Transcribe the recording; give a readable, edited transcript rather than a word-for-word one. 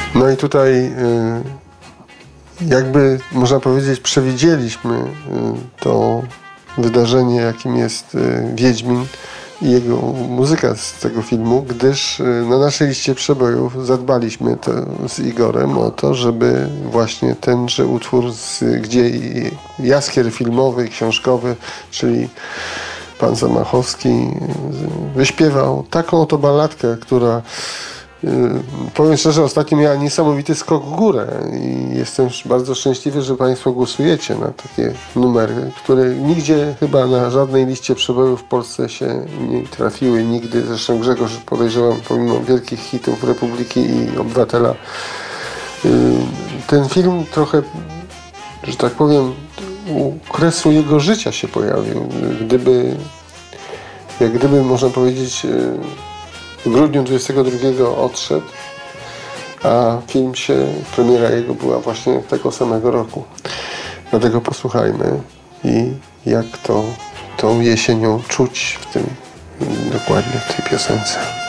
No i tutaj jakby można powiedzieć przewidzieliśmy to wydarzenie, jakim jest Wiedźmin i jego muzyka z tego filmu, gdyż na naszej liście przebojów zadbaliśmy z Igorem o to, żeby właśnie tenże utwór, gdzie jaskier filmowy, książkowy, czyli pan Zamachowski wyśpiewał taką oto balladkę, która powiem szczerze, ostatnio miała niesamowity skok w górę i jestem bardzo szczęśliwy, że Państwo głosujecie na takie numery, które nigdzie chyba na żadnej liście przebojów w Polsce się nie trafiły nigdy. Zresztą Grzegorz, podejrzewam, pomimo wielkich hitów Republiki i Obywatela, ten film trochę, że tak powiem, u kresu jego życia się pojawił. Jak gdyby można powiedzieć, w grudniu 22 odszedł, a premiera jego była właśnie tego samego roku. Dlatego posłuchajmy i jak tą jesienią czuć dokładnie w tej piosence.